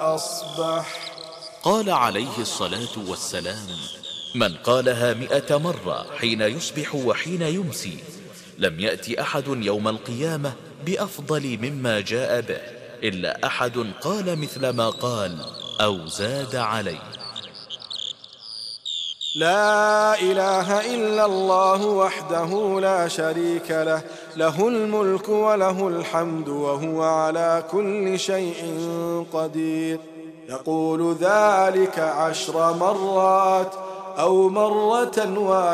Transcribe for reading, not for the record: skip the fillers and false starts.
أصبح. قال عليه الصلاة والسلام: من قالها 100 مرة حين يصبح وحين يمسي لم يأت أحد يوم القيامة بأفضل مما جاء به إلا أحد قال مثل ما قال أو زاد عليه. لا إله إلا الله وحده لا شريك له، له الملك وله الحمد وهو على كل شيء قدير. يقول ذلك 10 مرات أو مرة واحدة.